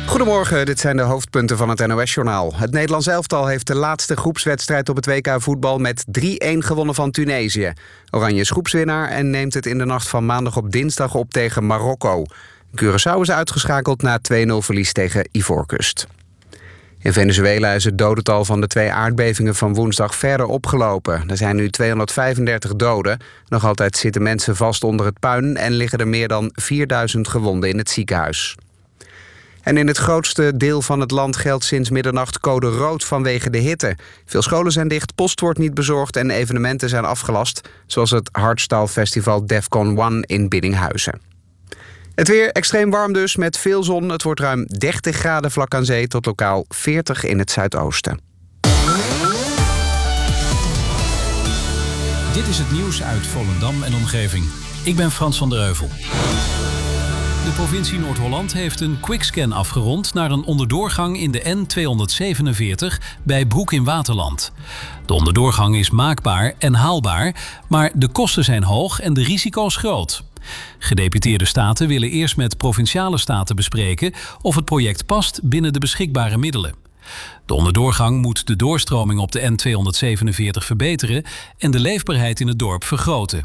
Goedemorgen, dit zijn de hoofdpunten van het NOS-journaal. Het Nederlands elftal heeft de laatste groepswedstrijd op het WK voetbal met 3-1 gewonnen van Tunesië. Oranje is groepswinnaar en neemt het in de nacht van maandag op dinsdag op tegen Marokko. Curaçao is uitgeschakeld na 2-0 verlies tegen Ivoorkust. In Venezuela is het dodental van de 2 aardbevingen van woensdag verder opgelopen. Er zijn nu 235 doden. Nog altijd zitten mensen vast onder het puin en liggen er meer dan 4000 gewonden in het ziekenhuis. En in het grootste deel van het land geldt sinds middernacht code rood vanwege de hitte. Veel scholen zijn dicht, post wordt niet bezorgd en evenementen zijn afgelast, zoals het Hardstyle Festival Defcon 1 in Biddinghuizen. Het weer extreem warm dus, met veel zon. Het wordt ruim 30 graden vlak aan zee tot lokaal 40 in het zuidoosten. Dit is het nieuws uit Volendam en omgeving. Ik ben Frans van der Heuvel. De provincie Noord-Holland heeft een quickscan afgerond naar een onderdoorgang in de N247 bij Broek in Waterland. De onderdoorgang is maakbaar en haalbaar, maar de kosten zijn hoog en de risico's groot. Gedeputeerde staten willen eerst met provinciale staten bespreken of het project past binnen de beschikbare middelen. De onderdoorgang moet de doorstroming op de N247 verbeteren en de leefbaarheid in het dorp vergroten.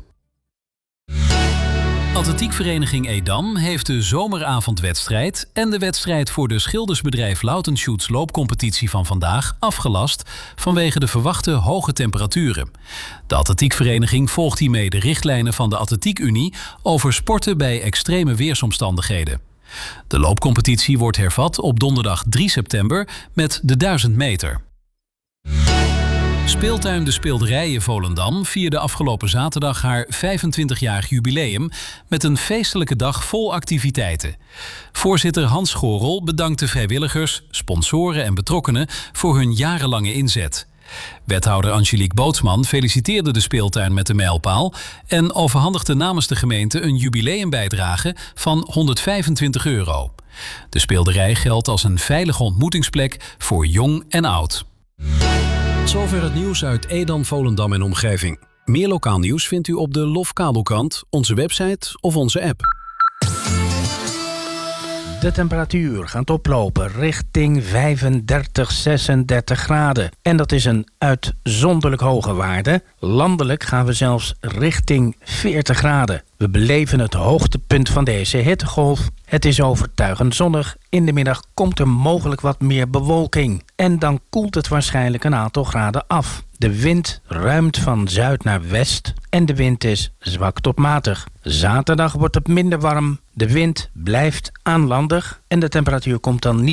Atletiekvereniging Edam heeft de zomeravondwedstrijd en de wedstrijd voor de schildersbedrijf Lautenschutz loopcompetitie van vandaag afgelast vanwege de verwachte hoge temperaturen. De atletiekvereniging volgt hiermee de richtlijnen van de Atletiekunie over sporten bij extreme weersomstandigheden. De loopcompetitie wordt hervat op donderdag 3 september met de 1000 meter. Speeltuin De Speelderijen Volendam vierde afgelopen zaterdag haar 25-jarig jubileum met een feestelijke dag vol activiteiten. Voorzitter Hans Schorel bedankt de vrijwilligers, sponsoren en betrokkenen voor hun jarenlange inzet. Wethouder Angelique Bootsman feliciteerde de speeltuin met de mijlpaal en overhandigde namens de gemeente een jubileumbijdrage van €125. De speelderij geldt als een veilige ontmoetingsplek voor jong en oud. Zover het nieuws uit Edam, Volendam en omgeving. Meer lokaal nieuws vindt u op de LOF-kabelkrant, onze website of onze app. De temperatuur gaat oplopen richting 35, 36 graden. En dat is een uitzonderlijk hoge waarde. Landelijk gaan we zelfs richting 40 graden. We beleven het hoogtepunt van deze hittegolf. Het is overtuigend zonnig. In de middag komt er mogelijk wat meer bewolking. En dan koelt het waarschijnlijk een aantal graden af. De wind ruimt van zuid naar west en de wind is zwak tot matig. Zaterdag wordt het minder warm. De wind blijft aanlandig en de temperatuur komt dan niet